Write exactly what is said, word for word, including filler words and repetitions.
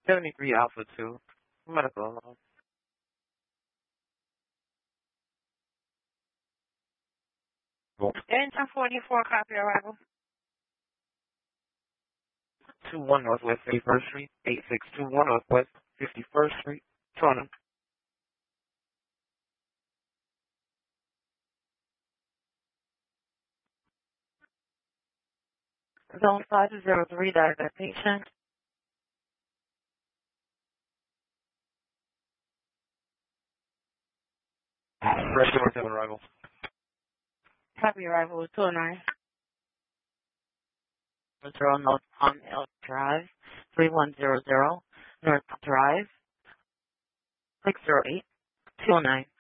seventy-three Alpha two. Medical. Engine forty-four, copy arrival. two one Northwest fifty-first Street, eight six two one Northwest fifty-first Street, Toronto. Zone five zero three, diabetic patient. Fresh North seven arrival. Copy arrival with two oh nine. Zero North Palm Hill Drive, three one zero zero North Drive, six zero eight two oh nine.